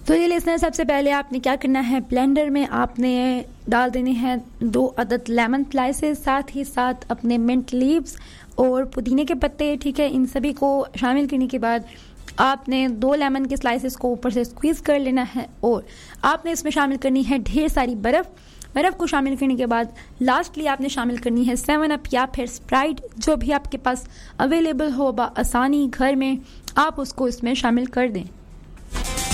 तो ये लिसनर, सबसे पहले आपने क्या करना है, ब्लेंडर में आपने डाल देने हैं 2 अदद लेमन स्लाइसेस, साथ ही साथ अपने मिंट लीव्स और पुदीने के पत्ते, ठीक है, इन सभी को शामिल करने के बाद आपने 2 लेमन के स्लाइसेस को ऊपर से स्क्वीज़ कर लेना है और आपने इसमें शामिल करनी है ढेर सारी बर्फ़ को शामिल करने के बाद लास्टली आपने शामिल करनी है 7 अप या फिर स्प्राइट, जो भी आपके पास अवेलेबल हो आसानी घर में, आप उसको इसमें शामिल कर दें।